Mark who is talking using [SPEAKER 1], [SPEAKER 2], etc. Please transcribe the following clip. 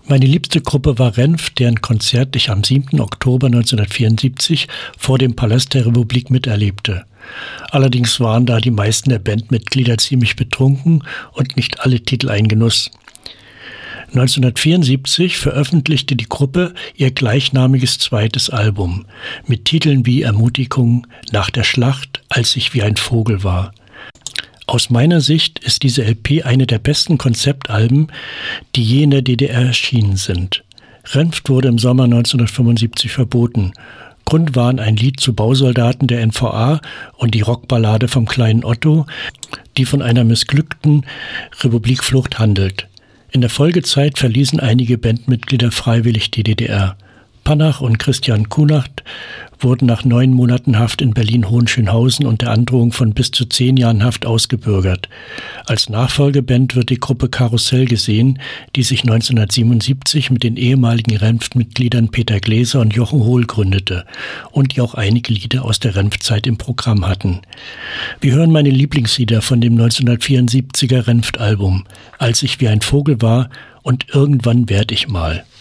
[SPEAKER 1] Meine liebste Gruppe war Renf, deren Konzert ich am 7. Oktober 1974 vor dem Palast der Republik miterlebte. Allerdings waren da die meisten der Bandmitglieder ziemlich betrunken und nicht alle Titel ein Genuss. 1974 veröffentlichte die Gruppe ihr gleichnamiges zweites Album mit Titeln wie Ermutigung, Nach der Schlacht, Als ich wie ein Vogel war. Aus meiner Sicht ist diese LP eine der besten Konzeptalben, die je in der DDR erschienen sind. Renf wurde im Sommer 1975 verboten. Grund waren ein Lied zu Bausoldaten der NVA und die Rockballade vom kleinen Otto, die von einer missglückten Republikflucht handelt. In der Folgezeit verließen einige Bandmitglieder freiwillig die DDR. Panach und Christian Kunacht wurden nach 9 Monaten Haft in Berlin-Hohenschönhausen und der Androhung von bis zu 10 Jahren Haft ausgebürgert. Als Nachfolgeband wird die Gruppe Karussell gesehen, die sich 1977 mit den ehemaligen Renf-Mitgliedern Peter Gläser und Jochen Hohl gründete und die auch einige Lieder aus der Renf-Zeit im Programm hatten. Wir hören meine Lieblingslieder von dem 1974er Renf-Album, Als ich wie ein Vogel war und Irgendwann werd ich mal.